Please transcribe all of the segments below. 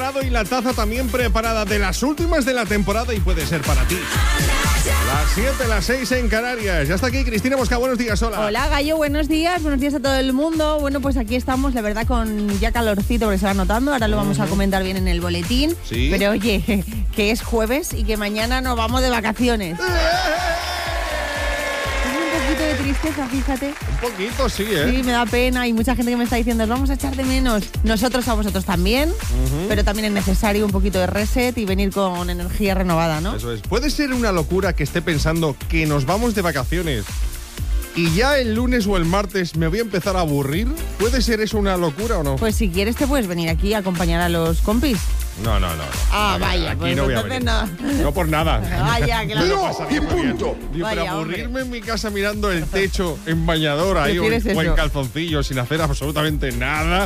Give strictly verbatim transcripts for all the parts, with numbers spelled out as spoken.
preparado y la taza también preparada, de las últimas de la temporada, y puede ser para ti. Las siete, las seis en Canarias. Ya está aquí Cristina Mosca, buenos días, hola. Hola, Gallo, buenos días, buenos días a todo el mundo. Bueno, pues aquí estamos, la verdad, con ya calorcito, porque se va notando. Ahora lo vamos uh-huh. a comentar bien en el boletín. Sí. Pero oye, que es jueves y que mañana nos vamos de vacaciones. Un poquito de tristeza, fíjate. Un poquito, sí, ¿eh? Sí, me da pena. Y mucha gente que me está diciendo, os vamos a echar de menos. Nosotros a vosotros también, uh-huh. pero también es necesario un poquito de reset y venir con energía renovada, ¿no? Eso es. Puede ser una locura que esté pensando que nos vamos de vacaciones y ya el lunes o el martes me voy a empezar a aburrir. ¿Puede ser eso una locura o no? Pues si quieres te puedes venir aquí a acompañar a los compis. No, no, no. no. Ah, Aquí, vaya, aquí pues no voy a entonces venir. no. No por nada. Vaya, claro. Me lo pasaría muy bien. Digo, Vaya, pero aburrirme hombre. en mi casa mirando el techo en bañador ahí o, ¿Prefieres o en eso? calzoncillos sin hacer absolutamente nada.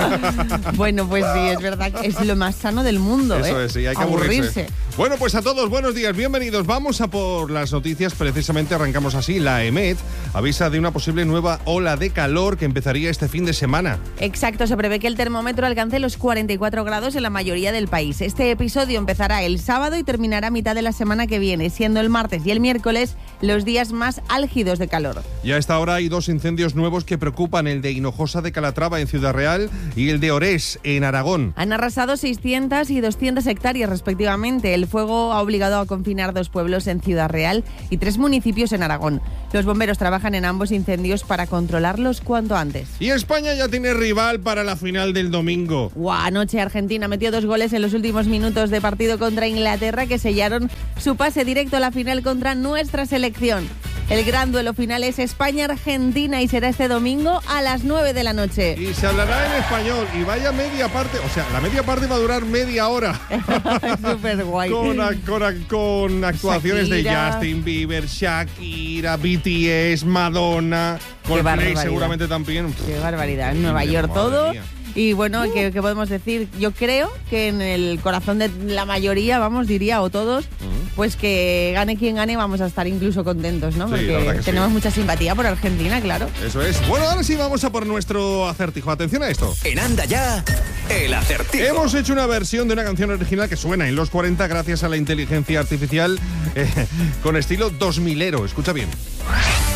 Bueno, pues sí, es verdad que es lo más sano del mundo, Eso ¿eh? es, sí, hay que aburrirse. Bueno, pues a todos, buenos días, bienvenidos. Vamos a por las noticias, precisamente arrancamos así. La EMET avisa de una posible nueva ola de calor que empezaría este fin de semana. Exacto, se prevé que el termómetro alcance los cuarenta y cuatro grados en la mayoría del país. Este episodio empezará el sábado y terminará a mitad de la semana que viene, siendo el martes y el miércoles los días más álgidos de calor. Ya a esta hora hay dos incendios nuevos que preocupan, el de Hinojosa de Calatrava en Ciudad Real y el de Orés en Aragón. Han arrasado seiscientas y doscientas hectáreas respectivamente. El fuego ha obligado a confinar dos pueblos en Ciudad Real y tres municipios en Aragón. Los bomberos trabajan en ambos incendios para controlarlos cuanto antes. Y España ya tiene rival para la final del domingo. Guau, anoche Argentina metió dos goles en los últimos minutos de partido contra Inglaterra que sellaron su pase directo a la final contra nuestra selección. El gran duelo final es España-Argentina y será este domingo a las nueve de la noche. Y se hablará en español y vaya media parte, o sea, la media parte va a durar media hora. Es súper guay. Con, con, con actuaciones Shakira. de Justin Bieber, Shakira, B T S, Madonna, Coldplay seguramente también. Qué barbaridad, en Nueva York Madre todo. mía. Y bueno, uh. ¿qué, ¿qué podemos decir? Yo creo que en el corazón de la mayoría, vamos, diría, o todos, uh-huh. pues que gane quien gane, vamos a estar incluso contentos, ¿no? Sí, porque tenemos sí. mucha simpatía por Argentina, claro. Eso es. Bueno, ahora sí vamos a por nuestro acertijo. Atención a esto. En Anda Ya, el acertijo. Hemos hecho una versión de una canción original que suena en los cuarenta gracias a la inteligencia artificial eh, con estilo dos milero. Escucha bien.